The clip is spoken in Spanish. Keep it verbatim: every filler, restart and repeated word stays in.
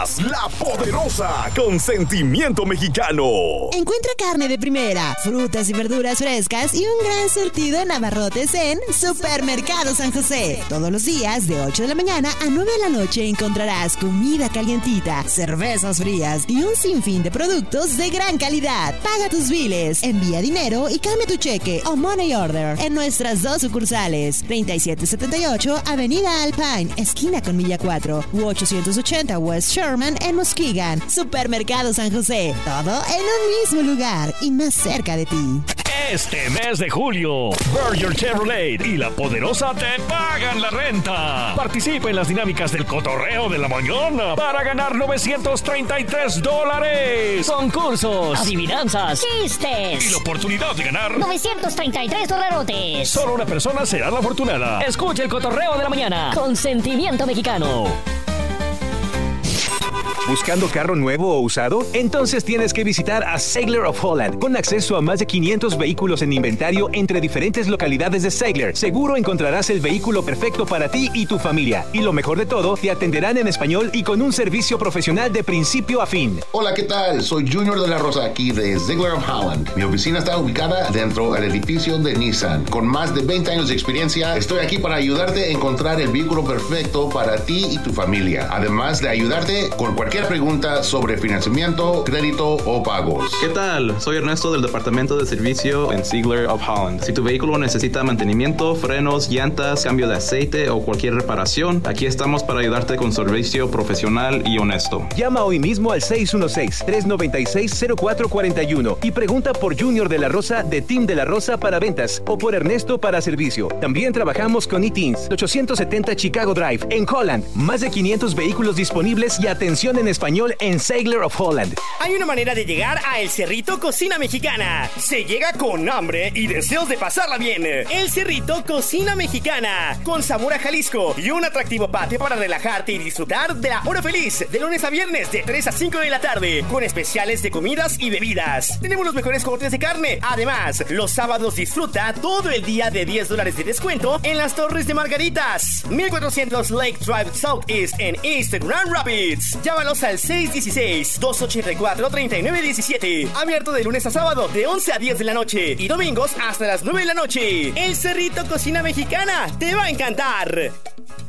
La Poderosa, con sentimiento mexicano. Encuentra carne de primera, frutas y verduras frescas y un gran surtido en abarrotes en Supermercado San José. Todos los días de ocho de la mañana a nueve de la noche encontrarás comida calientita, cervezas frías y un sinfín de productos de gran calidad. Paga tus biles, envía dinero y cambia tu cheque o money order en nuestras dos sucursales. treinta y siete setenta y ocho Avenida Alpine, esquina con Milla cuatro u ochocientos ochenta West Sherman en Muskegon. Supermercado San José. Todo en un mismo lugar y más cerca de ti. Este mes de julio, Berger Chevrolet y La Poderosa te pagan la renta. Participa en las dinámicas del cotorreo de la mañana para ganar novecientos treinta y tres dólares. Concursos, adivinanzas, chistes y la oportunidad de ganar novecientos treinta y tres dolarotes. Solo una persona será la afortunada. Escucha el cotorreo de la mañana con sentimiento mexicano. ¿Buscando carro nuevo o usado? Entonces tienes que visitar a Sailor of Holland, con acceso a más de quinientos vehículos en inventario entre diferentes localidades de Sailor. Seguro encontrarás el vehículo perfecto para ti y tu familia. Y lo mejor de todo, te atenderán en español y con un servicio profesional de principio a fin. Hola, ¿qué tal? Soy Junior de la Rosa aquí de Sailor of Holland. Mi oficina está ubicada dentro del edificio de Nissan. Con más de veinte años de experiencia, estoy aquí para ayudarte a encontrar el vehículo perfecto para ti y tu familia. Además de ayudarte con cualquier pregunta sobre financiamiento, crédito o pagos. ¿Qué tal? Soy Ernesto del Departamento de Servicio en Ziegler of Holland. Si tu vehículo necesita mantenimiento, frenos, llantas, cambio de aceite o cualquier reparación, aquí estamos para ayudarte con servicio profesional y honesto. Llama hoy mismo al seis uno seis, tres nueve seis, cero cuatro cuatro uno y pregunta por Junior de la Rosa de Team de la Rosa para ventas o por Ernesto para servicio. También trabajamos con E-Teens, ochocientos setenta Chicago Drive en Holland. Más de quinientos vehículos disponibles y atención en español en Sailor of Holland. Hay una manera de llegar a El Cerrito Cocina Mexicana. Se llega con hambre y deseos de pasarla bien. El Cerrito Cocina Mexicana, con sabor a Jalisco y un atractivo patio para relajarte y disfrutar de la hora feliz de lunes a viernes de tres a cinco de la tarde, con especiales de comidas y bebidas. Tenemos los mejores cortes de carne. Además, los sábados disfruta todo el día de diez dólares de descuento en las Torres de Margaritas, mil cuatrocientos Lake Drive Southeast en East Grand Rapids. Llámalos al seis uno seis, dos ocho cuatro, tres nueve uno siete. Abierto de lunes a sábado de once a diez de la noche y domingos hasta las nueve de la noche. El Cerrito Cocina Mexicana te va a encantar.